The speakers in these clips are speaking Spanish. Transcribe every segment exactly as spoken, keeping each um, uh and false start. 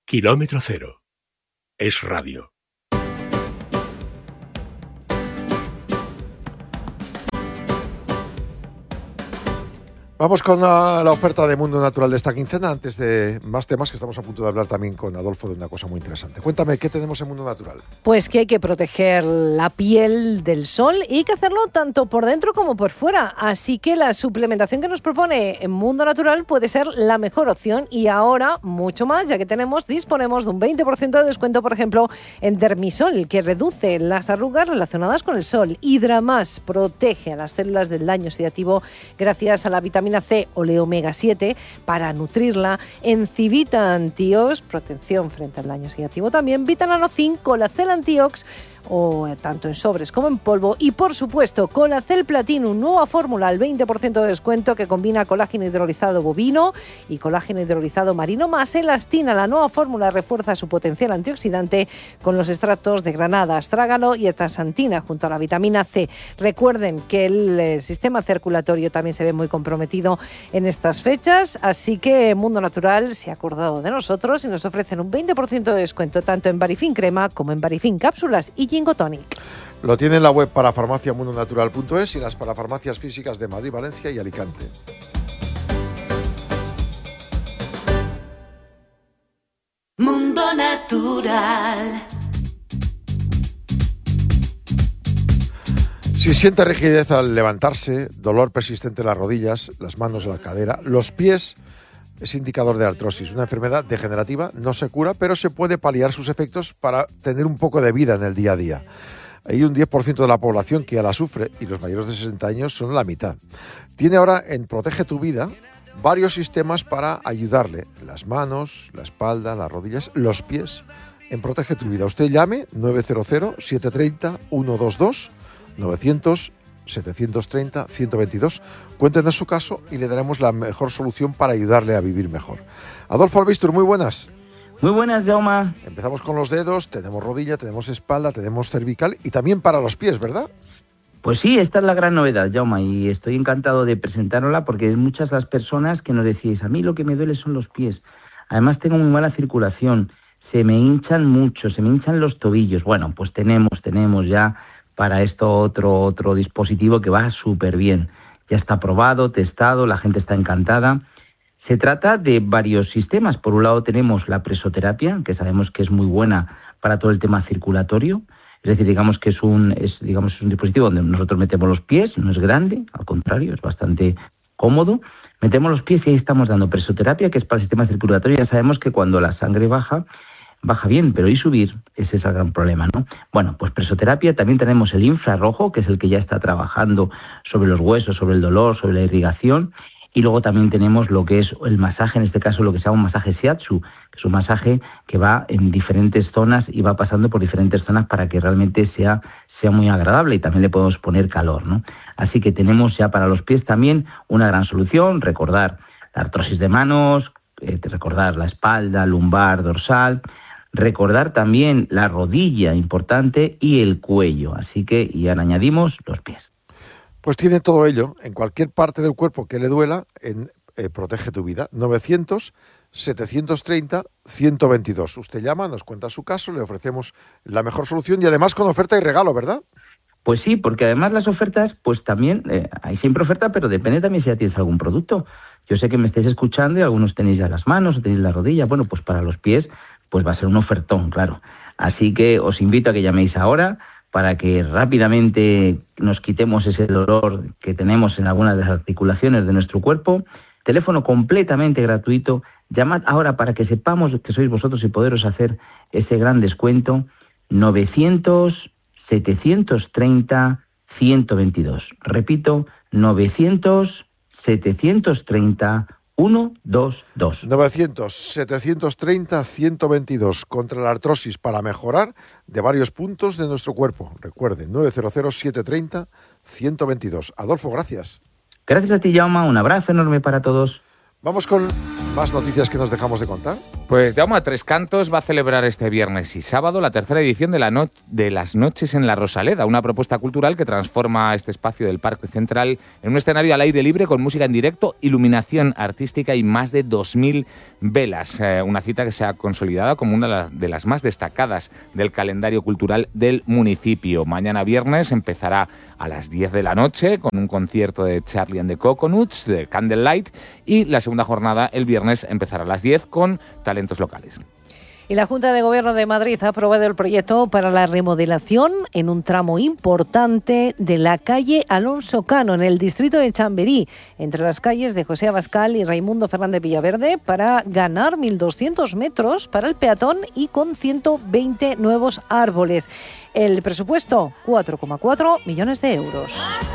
Kilómetro Cero. Es radio. Vamos con la, la oferta de Mundo Natural de esta quincena, antes de más temas, que estamos a punto de hablar también con Adolfo de una cosa muy interesante. Cuéntame, ¿qué tenemos en Mundo Natural? Pues que hay que proteger la piel del sol y hay que hacerlo tanto por dentro como por fuera. Así que la suplementación que nos propone en Mundo Natural puede ser la mejor opción y ahora mucho más, ya que tenemos disponemos de un veinte por ciento de descuento, por ejemplo, en Dermisol, que reduce las arrugas relacionadas con el sol. Hidramás protege a las células del daño oxidativo gracias a la vitamina C o omega siete para nutrirla. Encivita Antiox, protección frente al daño oxidativo también. Vitananocin, Colacel Antiox, o tanto en sobres como en polvo. Y por supuesto, Colacel Platinum, nueva fórmula al veinte por ciento de descuento que combina colágeno hidrolizado bovino y colágeno hidrolizado marino más elastina. La nueva fórmula refuerza su potencial antioxidante con los extractos de granada, astrágalo y astaxantina junto a la vitamina C. Recuerden que el eh, sistema circulatorio también se ve muy comprometido en estas fechas, así que Mundo Natural se ha acordado de nosotros y nos ofrecen un veinte por ciento de descuento tanto en Barifin Crema como en Barifin Cápsulas y Jingo Tonic. Lo tiene en la web para farmacia mundo natural punto es y las parafarmacias físicas de Madrid, Valencia y Alicante. Mundo Natural. Si siente rigidez al levantarse, dolor persistente en las rodillas, las manos, la cadera, los pies, es indicador de artrosis, una enfermedad degenerativa, no se cura, pero se puede paliar sus efectos para tener un poco de vida en el día a día. Hay un diez por ciento de la población que ya la sufre y los mayores de sesenta años son la mitad. Tiene ahora en Protege tu Vida varios sistemas para ayudarle, las manos, la espalda, las rodillas, los pies, en Protege tu Vida. Usted llame nueve cero cero, siete tres cero, uno dos dos, novecientos, setecientos treinta, ciento veintidós. Cuéntenos su caso y le daremos la mejor solución para ayudarle a vivir mejor. Adolfo Albistur, muy buenas. Muy buenas, Jaume. Empezamos con los dedos, tenemos rodilla, tenemos espalda, tenemos cervical y también para los pies, ¿verdad? Pues sí, esta es la gran novedad, Jaume, y estoy encantado de presentárosla porque es muchas las personas que nos decís, a mí lo que me duele son los pies. Además tengo muy mala circulación, se me hinchan mucho, se me hinchan los tobillos. Bueno, pues tenemos, tenemos ya para esto otro, otro dispositivo que va súper bien. Ya está probado, testado, la gente está encantada. Se trata de varios sistemas. Por un lado tenemos la presoterapia, que sabemos que es muy buena para todo el tema circulatorio. Es decir, digamos que es un, es, digamos, es un dispositivo donde nosotros metemos los pies, no es grande, al contrario, es bastante cómodo. Metemos los pies y ahí estamos dando presoterapia, que es para el sistema circulatorio. Ya sabemos que cuando la sangre baja, baja bien, pero ¿y subir? Ese es el gran problema, ¿no? Bueno, pues presoterapia, también tenemos el infrarrojo, que es el que ya está trabajando sobre los huesos, sobre el dolor, sobre la irrigación, y luego también tenemos lo que es el masaje, en este caso lo que se llama un masaje shiatsu, que es un masaje que va en diferentes zonas y va pasando por diferentes zonas para que realmente sea, sea muy agradable y también le podemos poner calor, ¿no? Así que tenemos ya para los pies también una gran solución, recordar la artrosis de manos, eh, recordar la espalda, lumbar, dorsal, recordar también la rodilla, importante, y el cuello. Así que, y ahora añadimos los pies. Pues tiene todo ello, en cualquier parte del cuerpo que le duela, en eh, Protege tu Vida, novecientos, setecientos treinta, ciento veintidós. Usted llama, nos cuenta su caso, le ofrecemos la mejor solución y además con oferta y regalo, ¿verdad? Pues sí, porque además las ofertas, pues también, eh, hay siempre oferta, pero depende también si ya tienes algún producto. Yo sé que me estáis escuchando y algunos tenéis ya las manos, o tenéis la rodilla. Bueno, pues para los pies, pues va a ser un ofertón, claro. Así que os invito a que llaméis ahora para que rápidamente nos quitemos ese dolor que tenemos en algunas de las articulaciones de nuestro cuerpo. Teléfono completamente gratuito. Llamad ahora para que sepamos que sois vosotros y poderos hacer ese gran descuento. novecientos, setecientos treinta, ciento veintidós. Repito, novecientos, setecientos treinta, uno dos dos. novecientos, setecientos treinta, ciento veintidós contra la artrosis para mejorar de varios puntos de nuestro cuerpo. Recuerden, nueve cero cero, siete tres cero, ciento veintidós. Adolfo, gracias. Gracias a ti, Jaume. Un abrazo enorme para todos. Vamos con Más noticias que nos dejamos de contar. Pues Jaume Tres Cantos va a celebrar este viernes y sábado la tercera edición de, la no- de las Noches en la Rosaleda, una propuesta cultural que transforma este espacio del Parque Central en un escenario al aire libre con música en directo, iluminación artística y más de dos mil velas. Eh, una cita que se ha consolidado como una de las más destacadas del calendario cultural del municipio. Mañana viernes empezará a las diez de la noche con un concierto de Charlie and the Coconuts, de Candlelight, y la segunda jornada el viernes empezará a las diez con talentos locales. Y la Junta de Gobierno de Madrid ha aprobado el proyecto para la remodelación en un tramo importante de la calle Alonso Cano, en el distrito de Chamberí, entre las calles de José Abascal y Raimundo Fernández Villaverde, para ganar mil doscientos metros para el peatón y con ciento veinte nuevos árboles. El presupuesto, cuatro coma cuatro millones de euros.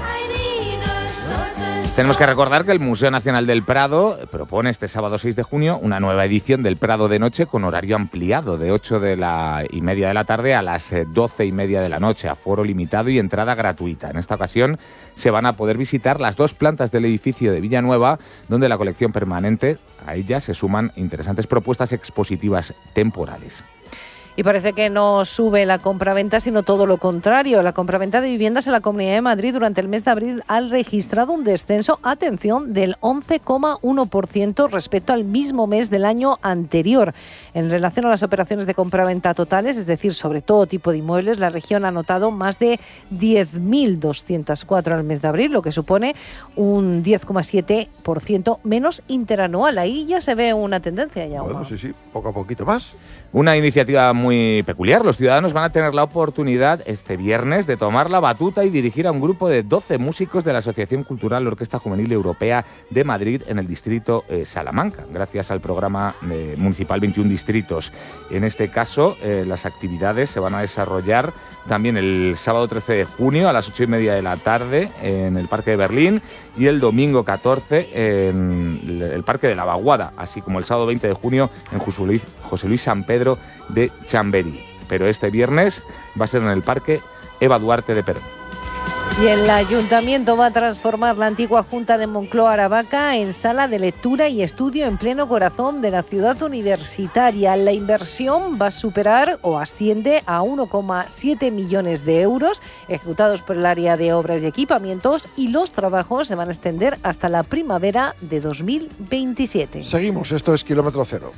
Tenemos que recordar que el Museo Nacional del Prado propone este sábado seis de junio una nueva edición del Prado de Noche con horario ampliado de ocho de la y media de la tarde a las doce y media de la noche, aforo limitado y entrada gratuita. En esta ocasión se van a poder visitar las dos plantas del edificio de Villanueva, donde la colección permanente, a ella se suman interesantes propuestas expositivas temporales. Y parece que no sube la compraventa, sino todo lo contrario. La compraventa de viviendas en la Comunidad de Madrid durante el mes de abril ha registrado un descenso, atención, del once coma uno por ciento respecto al mismo mes del año anterior. En relación a las operaciones de compraventa totales, es decir, sobre todo tipo de inmuebles, la región ha notado más de diez mil doscientos cuatro en el mes de abril, lo que supone un diez coma siete por ciento menos interanual. Ahí ya se ve una tendencia ya. Bueno, sí, sí, poco a poquito más. Una iniciativa muy peculiar. Los ciudadanos van a tener la oportunidad este viernes de tomar la batuta y dirigir a un grupo de doce músicos de la Asociación Cultural Orquesta Juvenil Europea de Madrid en el distrito eh, Salamanca, gracias al programa eh, municipal veintiún distritos. En este caso, eh, las actividades se van a desarrollar también el sábado trece de junio a las ocho y media de la tarde en el Parque de Berlín y el domingo catorce en el Parque de la Vaguada, así como el sábado veinte de junio en José Luis, José Luis San Pedro de Chamberí. Pero este viernes va a ser en el Parque Eva Duarte de Perón. Y el Ayuntamiento va a transformar la antigua Junta de Moncloa Aravaca en sala de lectura y estudio en pleno corazón de la ciudad universitaria. La inversión va a superar o asciende a uno coma siete millones de euros ejecutados por el área de obras y equipamientos, y los trabajos se van a extender hasta la primavera de dos mil veintisiete. Seguimos, esto es Kilómetro Cero.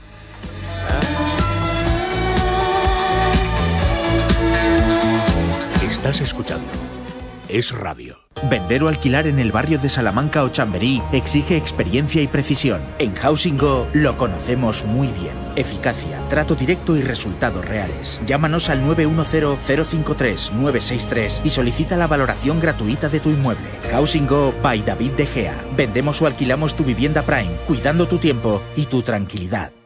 Estás escuchando Es Radio. Vender o alquilar en el barrio de Salamanca o Chamberí exige experiencia y precisión. En Housing Go lo conocemos muy bien. Eficacia, trato directo y resultados reales. Llámanos al nueve uno cero, cero cinco tres, nueve seis tres y solicita la valoración gratuita de tu inmueble. Housing Go by David De Gea. Vendemos o alquilamos tu vivienda Prime, cuidando tu tiempo y tu tranquilidad.